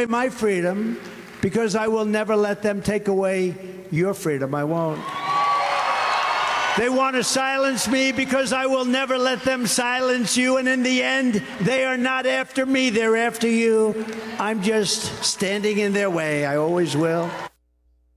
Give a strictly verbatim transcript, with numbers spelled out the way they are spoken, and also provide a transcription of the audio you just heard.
away my freedom because I will never let them take away your freedom. I won't. They want to silence me because I will never let them silence you. And in the end, they are not after me. They're after you. I'm just standing in their way. I always will.